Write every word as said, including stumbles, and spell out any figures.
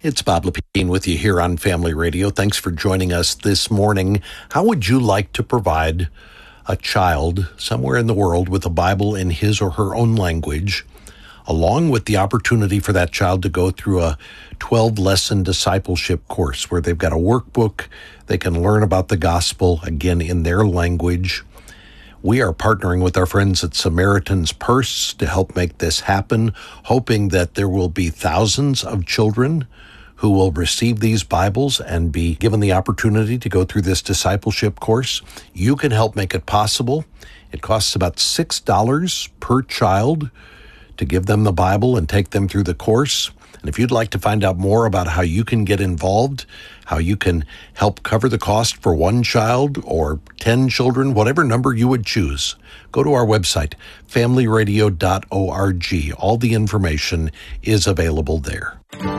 It's Bob Lepine with you here on Family Radio. Thanks for joining us this morning. How would you like to provide a child somewhere in the world with a Bible in his or her own language, along with the opportunity for that child to go through a twelve-lesson discipleship course where they've got a workbook, they can learn about the gospel, again, in their language? We are partnering with our friends at Samaritan's Purse to help make this happen, hoping that there will be thousands of children who will receive these Bibles and be given the opportunity to go through this discipleship course. You can help make it possible. It costs about six dollars per child to give them the Bible and take them through the course. And if you'd like to find out more about how you can get involved, how you can help cover the cost for one child or ten children, whatever number you would choose, go to our website, family radio dot org. All the information is available there.